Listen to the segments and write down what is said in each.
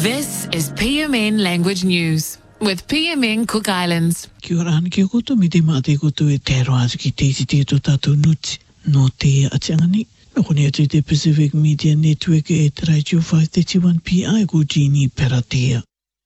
This is PMN Language News with PMN Cook Islands. Kia ora ana kia koutou, me te mate koutou e te aroazi ki te iti te tātou nuti no te atiangani. Me kone atu te Pacific Media Network e te Radio 531 PI ko Jeannie Peratea.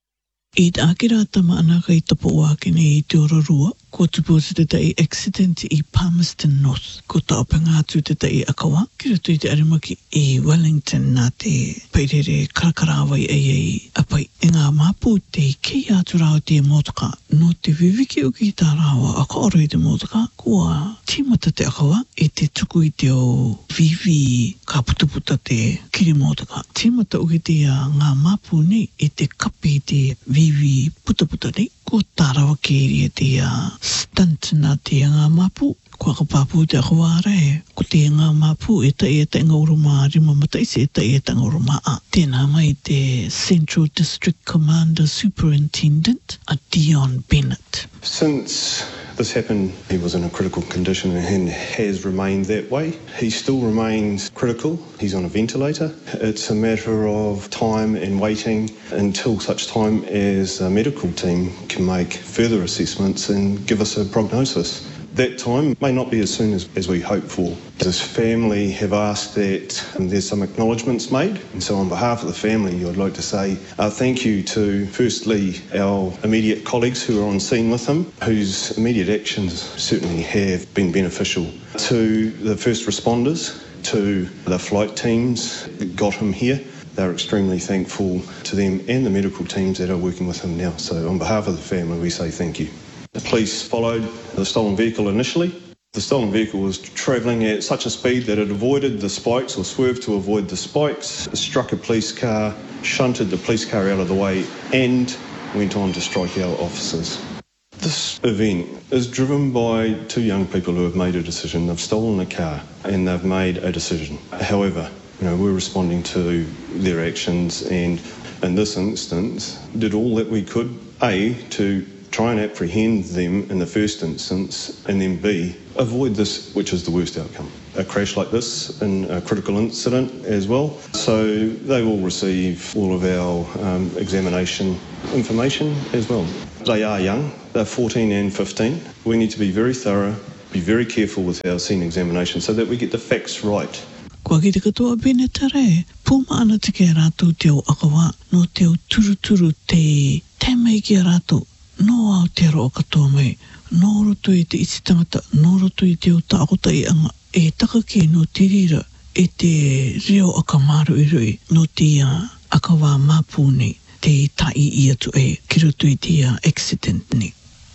I te akira tama anaka I tapo wakene I te ororua, ko tuposa te tai accident I Palmerston North, ko taopanga atu te tai akawa, kira tui te arimaki I Wellington nā te peirere karakarawai ai apai. E ngā mapu te kei atu rao te motoka, no te viviki o ki tā rawa a ka oro I te motoka, kua tīmata te akawa e te tuku I te o vivi ka putuputa te kiri motoka. Tīmata o ki te ngā mapu nei e te kapi te vivi putuputa nei, ko tā rawa kēria te stunt nā te ngā mapu. Kua ka pāpū te akawara e, ko te ngā mapu e tai ngā uruma rima mataisi e tai ngā uruma a. Tēnā mai te Central District Commander Superintendent, a Dion Bennett. Since this happened, he was in a critical condition and has remained that way. He still remains critical. He's on a ventilator. It's a matter of time and waiting until such time as a medical team can make further assessments and give us a prognosis. That time may not be as soon as we hope for. His family have asked that there's some acknowledgements made, and so on behalf of the family I'd like to say thank you to firstly our immediate colleagues who are on scene with him, whose immediate actions certainly have been beneficial, to the first responders, to the flight teams that got him here. They're extremely thankful to them and the medical teams that are working with him now. So on behalf of the family we say thank you. The police followed the stolen vehicle initially. The stolen vehicle was travelling at such a speed that it avoided the spikes or swerved to avoid the spikes. It struck a police car, shunted the police car out of the way and went on to strike our officers. This event is driven by two young people who have made a decision. They've stolen a car and they've made a decision. However, we're responding to their actions and in this instance did all that we could, A, to try and apprehend them in the first instance, and then B, avoid this, which is the worst outcome. A crash like this in a critical incident as well. So they will receive all of our examination information as well. They are young, they're 14 and 15. We need to be very thorough, be very careful with our scene examination so that we get the facts right. Kua ki te katoa bene tare, pūma ana te kia rātou te o akawa, no te o turuturu te mei kia rātou. No Aotearoa o katoa mai, no roto I te iti tangata, no roto I te o tākota I anga, e takake no te rira, e te reo akamaru I rui, no te akawa mapu nei, te tai I atu e, ki roto I te accident nei.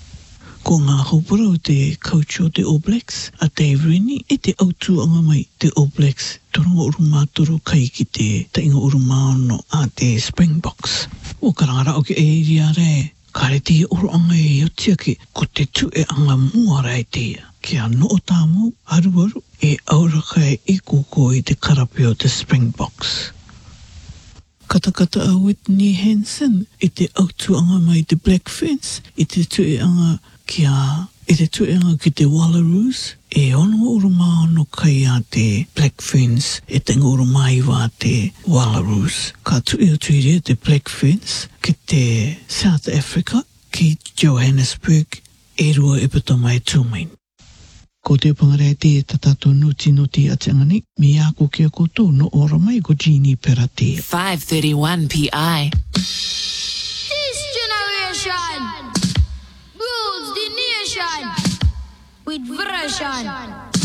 Ko ngā haupura o te coach o te All Blacks, a Dave Rennie, e te autu anga mai te All Blacks, torongo uruma toro kai ki te tainga uruma ono a te Springboks. O karangara o ki e ria re, kare te oro anga e otiake, ko te tu e anga mua rai te kia no o tāmu, aru e auraka e koko I te karape o te Springboks. Katakata a Whitney Hansen, I te autu anga mai te Black Ferns, I te tu e anga ki te Wallaroos, e ono uruma ono kai a te Black Ferns, e te nguruma iwa te Wallaroos. Ka tui o tui te Black Ferns, ki te South Africa, ki Johannesburg, e rua e pato mai tūmain. Ko te pangare te tatato nuti no te atangani, mi ako kia koto no ora mai ko Jeannie Peratea. 531 PI. This generation rules the nation with version.